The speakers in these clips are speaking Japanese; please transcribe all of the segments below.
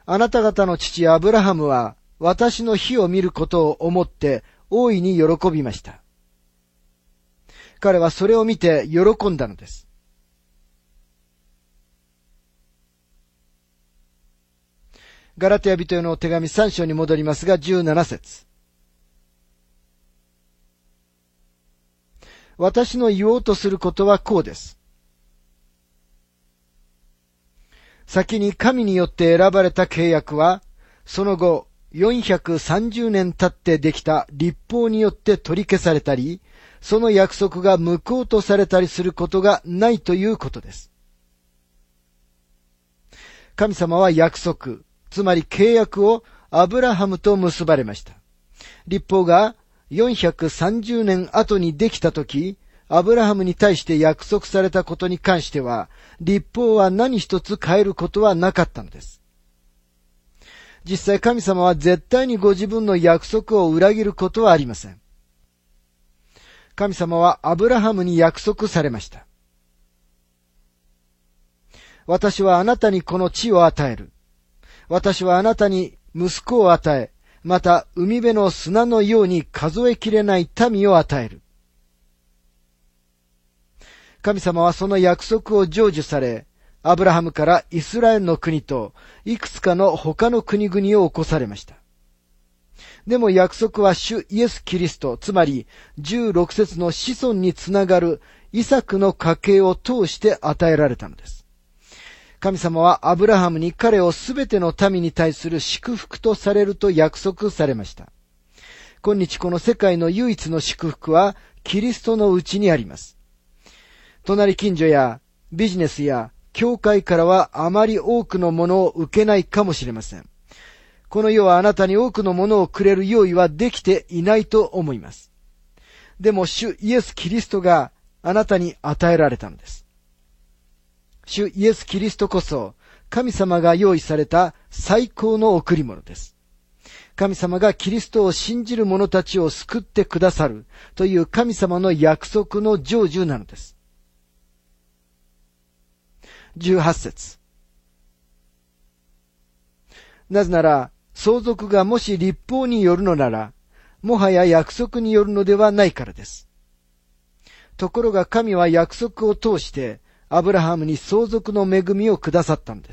あなた方の父アブラハムは私の日を見ることを思って大いに喜びました。彼はそれを見て喜んだのです。ガラテヤ人への手紙3章に戻りますが、17節。私の言おうとすることはこうです。先に神によって選ばれた契約は、その後430年経ってできた律法によって取り消されたり、その約束が無効とされたりすることがないということです。神様は約束、つまり契約をアブラハムと結ばれました。律法が430年後にできたとき、アブラハムに対して約束されたことに関しては、律法は何一つ変えることはなかったのです。実際神様は絶対にご自分の約束を裏切ることはありません。神様はアブラハムに約束されました。私はあなたにこの地を与える。私はあなたに息子を与え、また海辺の砂のように数えきれない民を与える。神様はその約束を成就され、アブラハムからイスラエルの国といくつかの他の国々を起こされました。でも約束は主イエス・キリスト、つまり16節の子孫につながるイサクの家系を通して与えられたのです。神様はアブラハムに彼をすべての民に対する祝福とされると約束されました。今日この世界の唯一の祝福はキリストのうちにあります。隣近所やビジネスや教会からはあまり多くのものを受けないかもしれません。この世はあなたに多くのものをくれる用意はできていないと思います。でも主イエス・キリストがあなたに与えられたのです。主イエス・キリストこそ神様が用意された最高の贈り物です。神様がキリストを信じる者たちを救ってくださるという神様の約束の成就なのです。18節。なぜなら、相続がもし律法によるのなら、もはや約束によるのではないからです。ところが神は約束を通して、アブラハムに相続の恵みをくださったのです。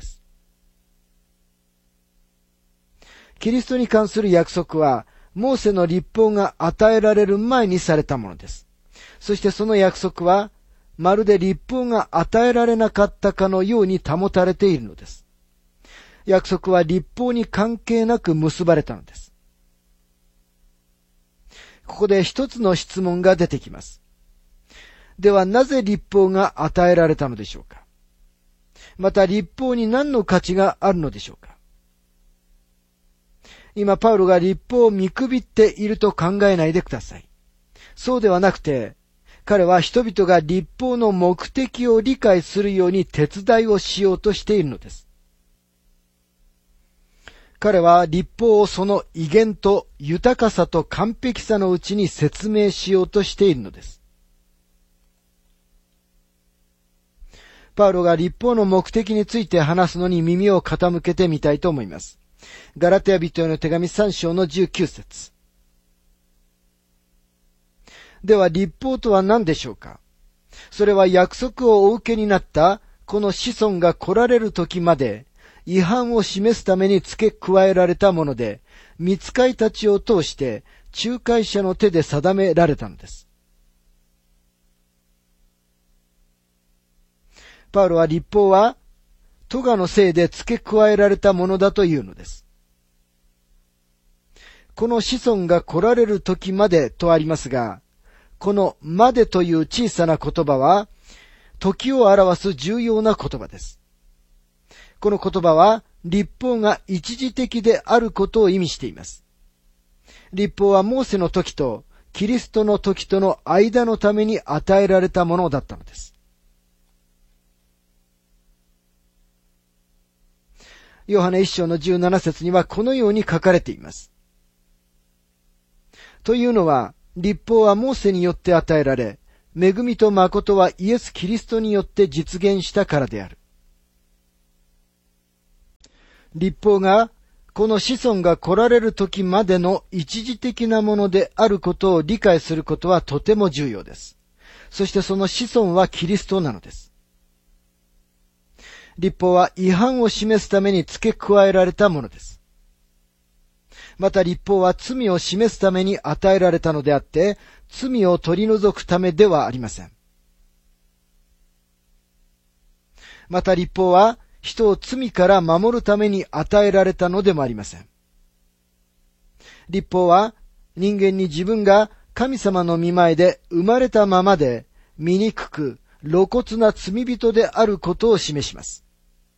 キリストに関する約束は、モーセの律法が与えられる前にされたものです。そしてその約束は、まるで律法が与えられなかったかのように保たれているのです。約束は律法に関係なく結ばれたのです。ここで一つの質問が出てきます。ではなぜ律法が与えられたのでしょうか。また律法に何の価値があるのでしょうか。今パウロが律法を見くびっていると考えないでください。そうではなくて、彼は人々が律法の目的を理解するように手伝いをしようとしているのです。彼は律法をその威厳と豊かさと完璧さのうちに説明しようとしているのです。パウロが律法の目的について話すのに耳を傾けてみたいと思います。ガラテヤ人への手紙3章の19節。では律法とは何でしょうか。それは約束をお受けになったこの子孫が来られる時まで違反を示すために付け加えられたもので、御使いたちを通して仲介者の手で定められたのです。パウロは律法は咎のせいで付け加えられたものだというのです。この子孫が来られる時までとありますが、このまでという小さな言葉は、時を表す重要な言葉です。この言葉は、律法が一時的であることを意味しています。律法はモーセの時とキリストの時との間のために与えられたものだったのです。ヨハネ一章の17節にはこのように書かれています。というのは、律法はモーセによって与えられ、恵みと誠はイエス・キリストによって実現したからである。 律法がこの子孫が来られる時までの一時的なものであることを理解することはとても重要です。そしてその子孫はキリストなのです。律法は違反を示すために付け加えられたものです。また律法は罪を示すために与えられたのであって、罪を取り除くためではありません。また律法は人を罪から守るために与えられたのでもありません。律法は人間に自分が神様の御前で生まれたままで醜く露骨な罪人であることを示します。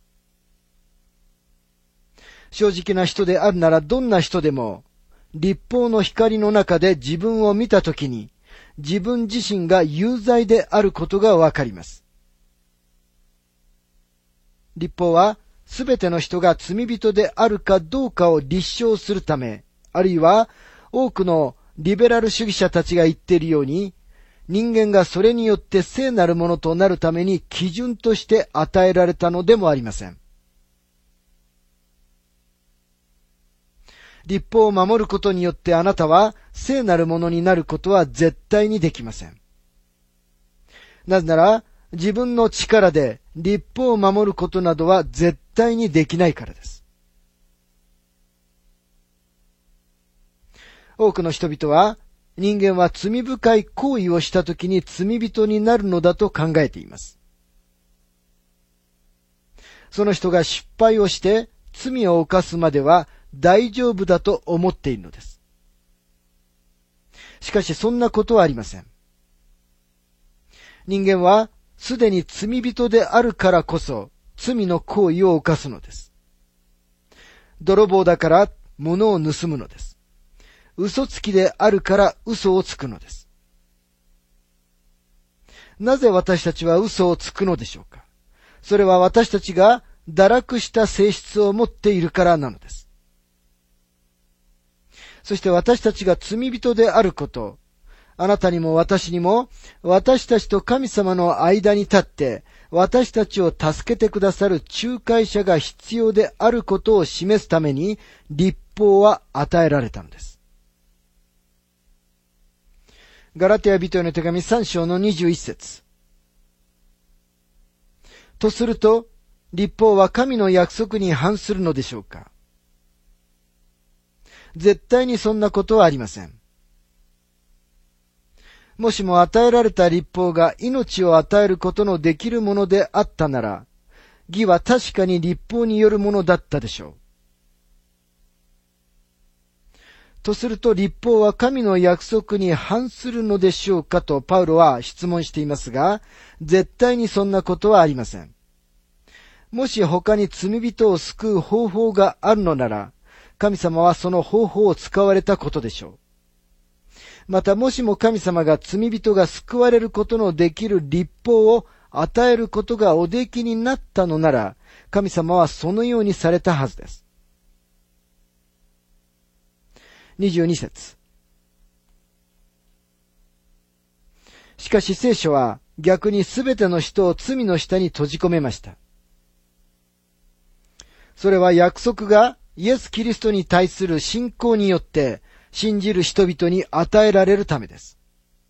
正直な人であるならどんな人でも律法の光の中で自分を見たときに自分自身が有罪であることがわかります。律法はすべての人が罪人であるかどうかを立証するため、あるいは多くのリベラル主義者たちが言っているように、人間がそれによって聖なるものとなるために基準として与えられたのでもありません。律法を守ることによってあなたは聖なるものになることは絶対にできません。なぜなら、自分の力で律法を守ることなどは絶対にできないからです。多くの人々は、人間は罪深い行為をしたときに罪人になるのだと考えています。その人が失敗をして罪を犯すまでは大丈夫だと思っているのです。しかしそんなことはありません。人間はすでに罪人であるからこそ罪の行為を犯すのです。泥棒だから物を盗むのです。嘘つきであるから嘘をつくのです。なぜ私たちは嘘をつくのでしょうか。それは私たちが堕落した性質を持っているからなのです。そして私たちが罪人であること、あなたにも私にも、私たちと神様の間に立って、私たちを助けてくださる仲介者が必要であることを示すために、律法は与えられたのです。ガラテヤ人への手紙3章の21節。とすると、律法は神の約束に反するのでしょうか。絶対にそんなことはありません。もしも与えられた律法が命を与えることのできるものであったなら、義は確かに律法によるものだったでしょう。とすると律法は神の約束に反するのでしょうかとパウロは質問していますが、絶対にそんなことはありません。もし他に罪人を救う方法があるのなら、神様はその方法を使われたことでしょう。またもしも神様が罪人が救われることのできる律法を与えることがおできになったのなら、神様はそのようにされたはずです。22節。しかし聖書は逆にすべての人を罪の下に閉じ込めました。それは約束がイエス・キリストに対する信仰によって信じる人々に与えられるためです。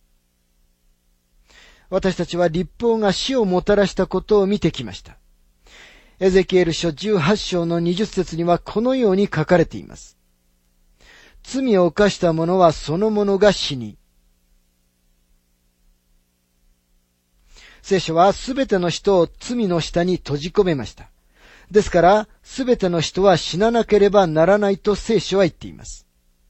私たちは律法が死をもたらしたことを見てきました。エゼキエル書18章の20節にはこのように書かれています。罪を犯した者はその者が死に。聖書はすべての人を罪の下に閉じ込めました。ですから、すべての人は死ななければならないと聖書は言っています。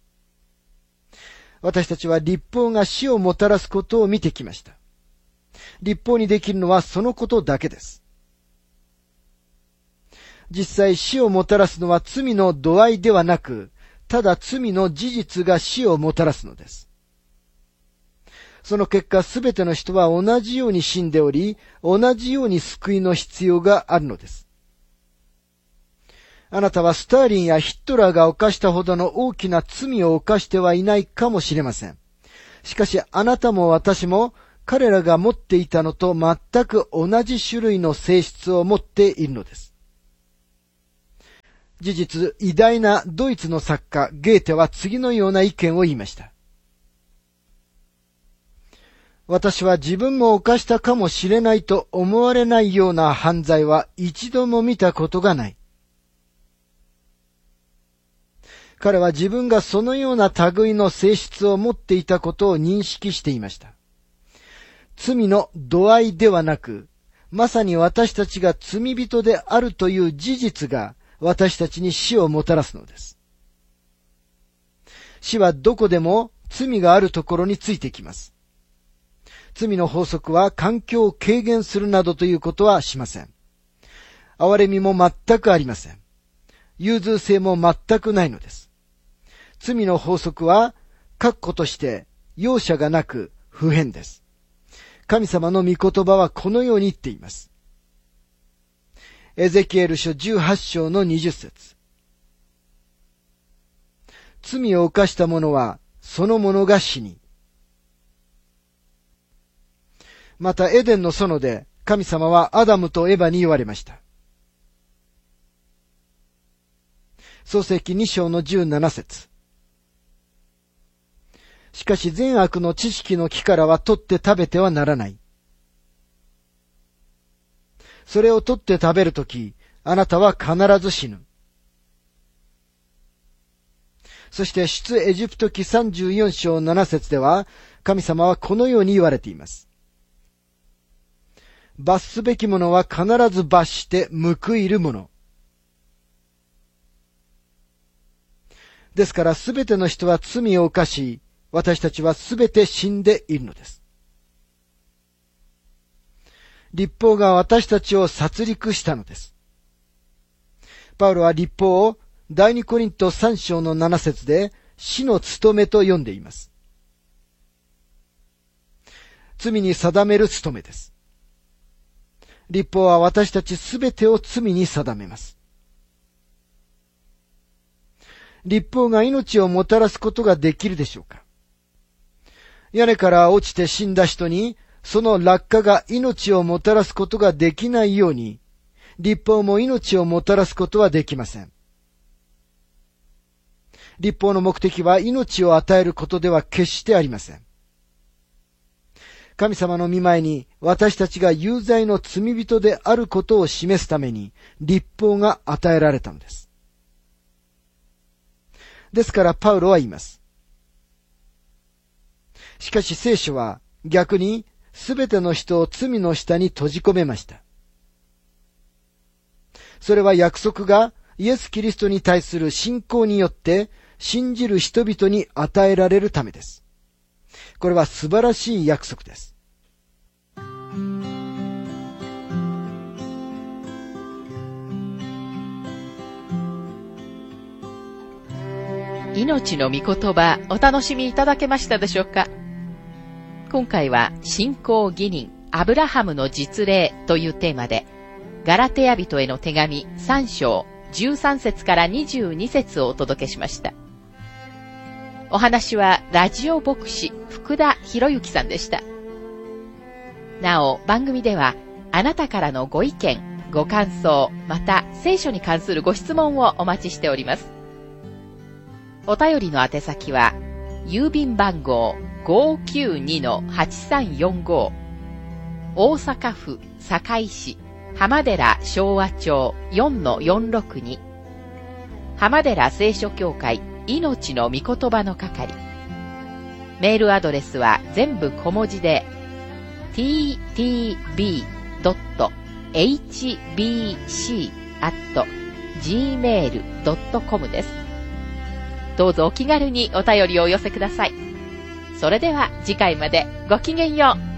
私たちは律法が死をもたらすことを見てきました。律法にできるのはそのことだけです。実際死をもたらすのは罪の度合いではなく、ただ罪の事実が死をもたらすのです。その結果、すべての人は同じように死んでおり、同じように救いの必要があるのです。あなたはスターリンやヒットラーが犯したほどの大きな罪を犯してはいないかもしれません。しかしあなたも私も彼らが持っていたのと全く同じ種類の性質を持っているのです。 事実、偉大なドイツの作家ゲーテは次のような意見を言いました。私は自分も犯したかもしれないと思われないような犯罪は一度も見たことがない。彼は自分がそのような類の性質を持っていたことを認識していました。罪の度合いではなく、まさに私たちが罪人であるという事実が私たちに死をもたらすのです。死はどこでも罪があるところについてきます。罪の法則は環境を軽減するなどということはしません。憐れみも全くありません。融通性も全くないのです。罪の法則は確固として容赦がなく不変です。神様の御言葉はこのように言っています。エゼキエル書18章の20節。罪を犯した者はその者が死に。またエデンの園で神様はアダムとエバに言われました。創世記2章の17節。しかし善悪の知識の木からは取って食べてはならない。それを取って食べるとき、あなたは必ず死ぬ。そして出エジプト記34章7節では、神様はこのように言われています。罰すべきものは必ず罰して報いるもの。ですからすべての人は罪を犯し、私たちはすべて死んでいるのです。律法が私たちを殺戮したのです。パウロは律法を第二コリント3章の7節で死の務めと呼んでいます。罪に定める務めです。律法は私たちすべてを罪に定めます。律法が命をもたらすことができるでしょうか。屋根から落ちて死んだ人に、その落下が命をもたらすことができないように、律法も命をもたらすことはできません。律法の目的は命を与えることでは決してありません。神様の御前に私たちが有罪の罪人であることを示すために律法が与えられたのです。ですからパウロは言います。しかし聖書は逆にすべての人を罪の下に閉じ込めました。それは約束がイエス・キリストに対する信仰によって信じる人々に与えられるためです。これは素晴らしい約束です。 命の御言葉、お楽しみいただけましたでしょうか。今回は信仰義人アブラハムの実例というテーマで、ガラテヤ人への手紙3章13節から22節をお届けしました。お話はラジオ牧師福田博之さんでした。なお番組ではあなたからのご意見、ご感想、また聖書に関するご質問をお待ちしております。お便りの宛先は郵便番号 592-8345 大阪府堺市浜寺昭和町 4-462 浜寺聖書協会命の御言葉の係。メールアドレスは全部小文字で ttb.hbc@gmail.com です。どうぞお気軽にお便りをお寄せください。それでは次回までごきげんよう。